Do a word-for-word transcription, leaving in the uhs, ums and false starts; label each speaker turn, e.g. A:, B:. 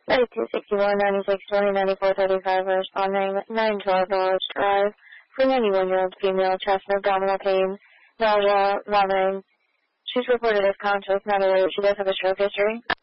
A: ninety-two sixty-one, ninety-six twenty, ninety-four thirty-five, responding nine twelve Village Drive for ninety-one-year-old female, chest and abdominal pain, nausea, vomiting. She's reported as conscious, not aware. She does have a stroke history.